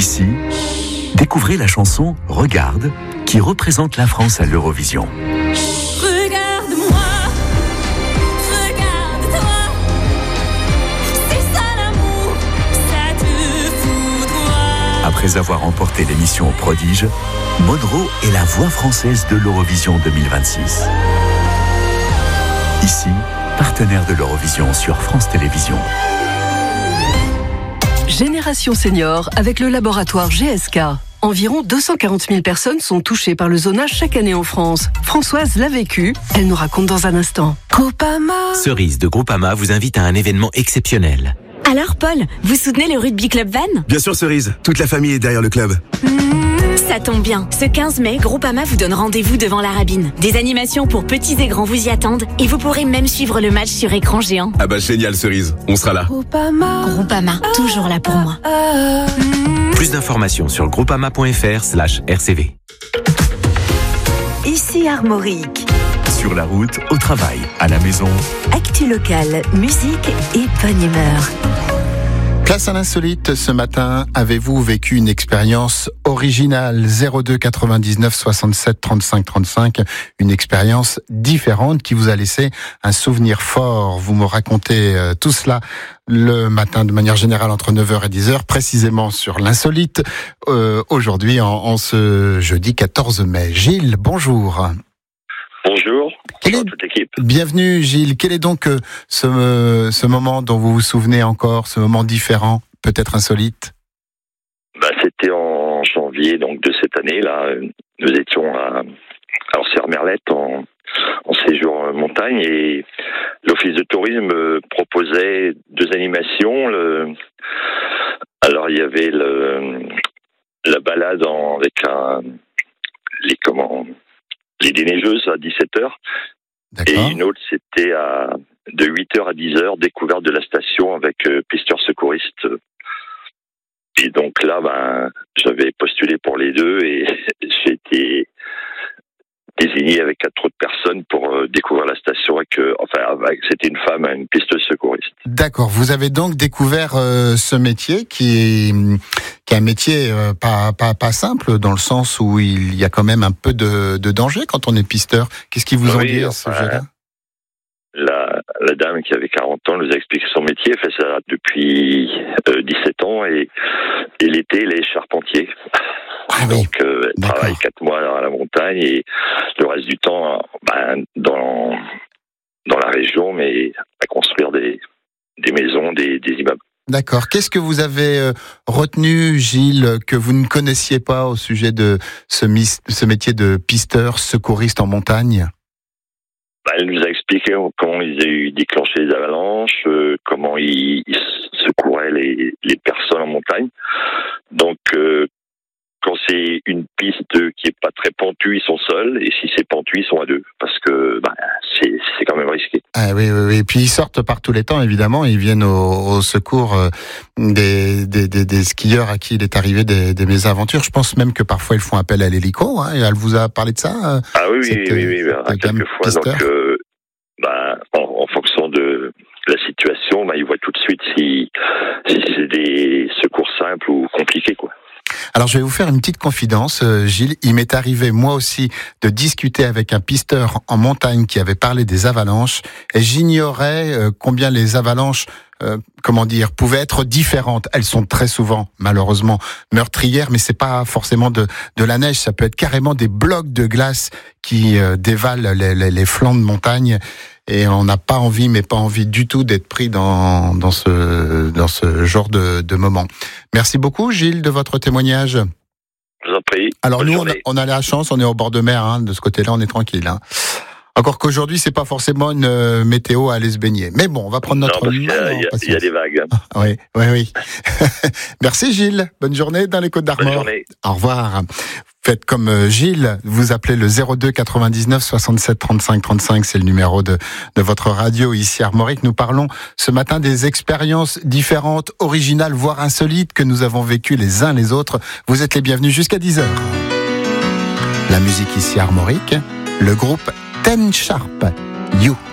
Ici, découvrez la chanson « Regarde » qui représente la France à l'Eurovision. Regarde-moi, regarde-toi, c'est ça l'amour, ça te foudroie. Après avoir remporté l'émission Prodige, Monroe est la voix française de l'Eurovision 2026. Ici, partenaire de l'Eurovision sur France Télévisions. Génération Senior avec le laboratoire GSK. Environ 240 000 personnes sont touchées par le zonage chaque année en France. Françoise l'a vécu, elle nous raconte dans un instant. Groupama. Cerise de Groupama vous invite à un événement exceptionnel. Alors Paul, vous soutenez le rugby club Van ? Bien sûr Cerise, toute la famille est derrière le club. Ça tombe bien. Ce 15 mai, Groupama vous donne rendez-vous devant la Rabine. Des animations pour petits et grands vous y attendent et vous pourrez même suivre le match sur écran géant. Ah bah génial Cerise, on sera là. Groupama, toujours là pour moi. Plus d'informations sur groupama.fr/RCV. Ici Armorique. Sur la route, au travail, à la maison. Actu locale, musique et bonne humeur. Place à l'insolite, ce matin, avez-vous vécu une expérience originale 02 99 67 35 35, une expérience différente qui vous a laissé un souvenir fort. Vous me racontez tout cela le matin de manière générale entre 9h et 10h, précisément sur l'insolite, aujourd'hui en ce jeudi 14 mai. Gilles, bonjour. Bonjour, bonjour à toute l'équipe. Bienvenue Gilles. Quel est donc ce moment dont vous vous souvenez encore, ce moment différent, peut-être insolite ? C'était en janvier donc de cette année là. Nous étions à Serre-Merlette en séjour montagne et l'office de tourisme proposait 2 animations. Alors il y avait la balade avec les déneigeuses à 17h. D'accord. Et une autre, c'était de 8h à 10h, découverte de la station avec pisteurs secouristes. Et donc là, j'avais postulé pour les 2 et j'ai été désigné avec 4 autres personnes pour découvrir la station c'était une femme, une pisteuse secouriste. D'accord. Vous avez donc découvert ce métier qui est un métier pas simple dans le sens où il y a quand même un peu de danger quand on est pisteur. Qu'est-ce qu'ils vous ont dit à ce sujet-là ? La dame qui avait 40 ans nous a expliqué son métier. Elle fait ça depuis 17 ans et l'été, elle est charpentier. Ah oui. Donc, elle travaille 4 mois dans la montagne et le reste du temps dans la région, mais à construire des maisons, des immeubles. D'accord. Qu'est-ce que vous avez retenu, Gilles, que vous ne connaissiez pas au sujet de ce métier de pisteur secouriste en montagne ? Elle nous a expliqué comment ils déclenchaient les avalanches, comment ils secouraient les personnes en montagne. Donc, quand c'est une piste qui est pas très pentue, ils sont seuls, et si c'est pentu, ils sont à 2, parce que c'est quand même risqué. Ah oui. Et puis ils sortent par tous les temps, évidemment, ils viennent au secours des skieurs à qui il est arrivé des mésaventures. Je pense même que parfois ils font appel à l'hélico. Hein, et elle vous a parlé de ça ? Ah oui, quelques fois. Donc, en fonction de la situation, ils voient tout de suite si c'est des secours simples ou compliqués, quoi. Alors je vais vous faire une petite confidence, Gilles. Il m'est arrivé moi aussi de discuter avec un pisteur en montagne qui avait parlé des avalanches et j'ignorais combien les avalanches pouvaient être différentes. Elles sont très souvent, malheureusement, meurtrières, mais c'est pas forcément de la neige. Ça peut être carrément des blocs de glace qui dévalent les flancs de montagne. Et on n'a pas envie du tout d'être pris dans ce genre de moment. Merci beaucoup, Gilles, de votre témoignage. Je vous en prie. Alors bonne nous, journée. on a la chance, on est au bord de mer, hein, de ce côté-là, on est tranquille. Hein. Encore qu'aujourd'hui, c'est pas forcément une météo à aller se baigner. Mais bon, on va prendre notre Il y a des vagues. Oui. Merci, Gilles. Bonne journée dans les Côtes-d'Armor. Bonne journée. Au revoir. Faites comme Gilles, vous appelez le 02 99 67 35 35, c'est le numéro de votre radio ici à Armorique. Nous parlons ce matin des expériences différentes, originales, voire insolites que nous avons vécues les uns les autres. Vous êtes les bienvenus jusqu'à 10h. La musique ici à Armorique, le groupe Ten Sharp, You.